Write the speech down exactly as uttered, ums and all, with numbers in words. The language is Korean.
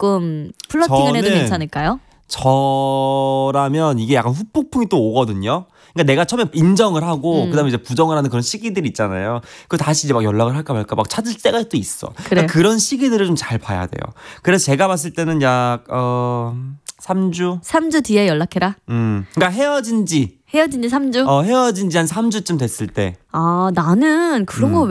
조금 플러팅을 해도 저는 괜찮을까요? 저라면 이게 약간 후폭풍이 또 오거든요. 그러니까 내가 처음에 인정을 하고 음. 그다음에 이제 부정을 하는 그런 시기들 있잖아요. 그 다시 이제 막 연락을 할까 말까 막 찾을 때가 또 있어. 그래요. 그러니까 그런 시기들을 좀 잘 봐야 돼요. 그래서 제가 봤을 때는 약 어, 삼 주. 삼 주 뒤에 연락해라. 음. 그러니까 헤어진 지 헤어진 지 삼 주? 어, 헤어진 지 한 삼 주쯤 됐을 때. 아, 나는 그런 음. 거